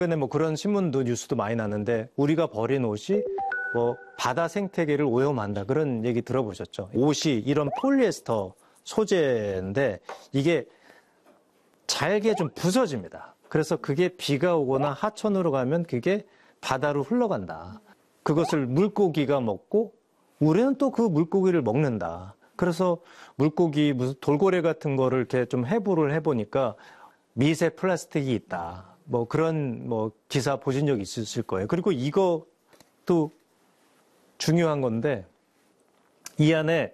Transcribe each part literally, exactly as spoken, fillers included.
최근에 뭐 그런 신문도 뉴스도 많이 나는데 우리가 버린 옷이 뭐 바다 생태계를 오염한다 그런 얘기 들어보셨죠? 옷이 이런 폴리에스터 소재인데 이게 잘게 좀 부서집니다. 그래서 그게 비가 오거나 하천으로 가면 그게 바다로 흘러간다. 그것을 물고기가 먹고 우리는 또 그 물고기를 먹는다. 그래서 물고기 무슨 돌고래 같은 거를 이렇게 좀 해부를 해보니까 미세 플라스틱이 있다. 뭐 그런 뭐 기사 보신 적 있으실 거예요. 그리고 이것도 중요한 건데 이 안에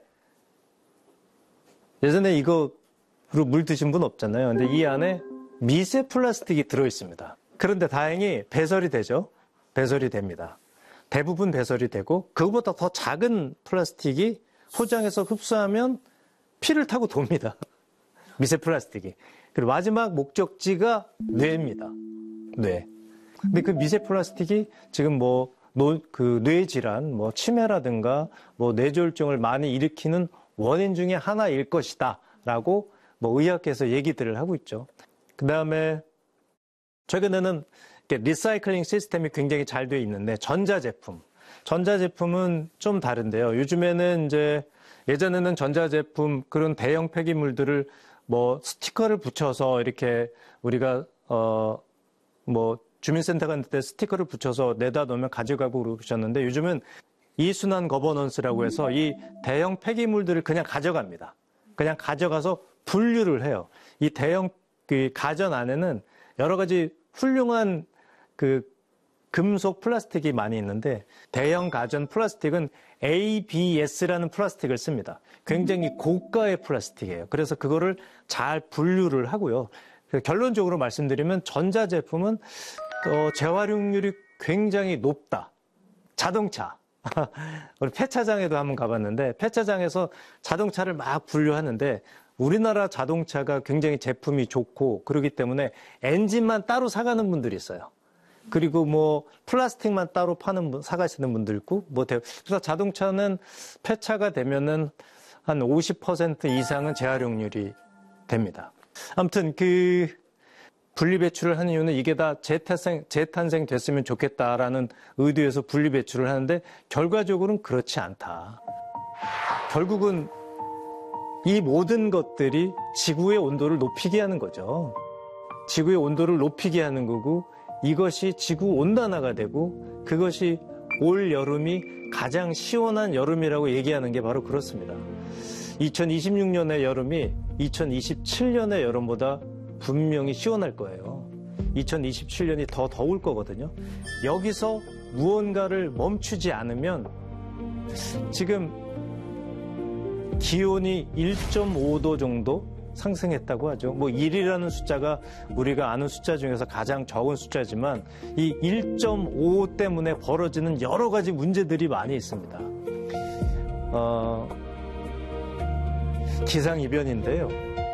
예전에 이거로 물 드신 분 없잖아요. 근데 이 안에 미세 플라스틱이 들어있습니다. 그런데 다행히 배설이 되죠. 배설이 됩니다. 대부분 배설이 되고 그것보다 더 작은 플라스틱이 소장에서 흡수하면 피를 타고 돕니다. 미세 플라스틱이. 그리고 마지막 목적지가 뇌입니다. 뇌. 근데 그 미세 플라스틱이 지금 뭐 노, 그 뇌질환, 뭐 치매라든가 뭐 뇌졸중을 많이 일으키는 원인 중에 하나일 것이다라고 뭐 의학계에서 얘기들을 하고 있죠. 그 다음에 최근에는 리사이클링 시스템이 굉장히 잘 돼 있는데 전자제품. 전자제품은 좀 다른데요. 요즘에는 이제 예전에는 전자제품 그런 대형 폐기물들을 뭐 스티커를 붙여서 이렇게 우리가 어 뭐 주민센터 갈 때 스티커를 붙여서 내다 놓으면 가져가고 그러셨는데 요즘은 이순환 거버넌스라고 해서 이 대형 폐기물들을 그냥 가져갑니다. 그냥 가져가서 분류를 해요. 이 대형 그 가전 안에는 여러 가지 훌륭한 그 금속 플라스틱이 많이 있는데 대형 가전 플라스틱은 에이비에스라는 플라스틱을 씁니다. 굉장히 고가의 플라스틱이에요. 그래서 그거를 잘 분류를 하고요. 결론적으로 말씀드리면 전자제품은 어, 재활용률이 굉장히 높다. 자동차. 우리 폐차장에도 한번 가봤는데 폐차장에서 자동차를 막 분류하는데 우리나라 자동차가 굉장히 제품이 좋고 그러기 때문에 엔진만 따로 사가는 분들이 있어요. 그리고 뭐 플라스틱만 따로 파는 분, 사가시는 분들 있고 뭐 그래서 자동차는 폐차가 되면은 한 오십 퍼센트 이상은 재활용률이 됩니다. 아무튼 그 분리배출을 하는 이유는 이게 다 재탄생, 재탄생 됐으면 좋겠다라는 의도에서 분리배출을 하는데 결과적으로는 그렇지 않다. 결국은 이 모든 것들이 지구의 온도를 높이게 하는 거죠. 지구의 온도를 높이게 하는 거고 이것이 지구 온난화가 되고 그것이 올 여름이 가장 시원한 여름이라고 얘기하는 게 바로 그렇습니다. 이천이십육 년의 여름이 이천이십칠 년의 여름보다 분명히 시원할 거예요. 이천이십칠 년이 더 더울 거거든요. 여기서 무언가를 멈추지 않으면 지금 기온이 일 점 오 도 정도 상승했다고 하죠. 뭐 일이라는 숫자가 우리가 아는 숫자 중에서 가장 적은 숫자지만 이 일 점 오 때문에 벌어지는 여러 가지 문제들이 많이 있습니다. 어, 기상이변인데요.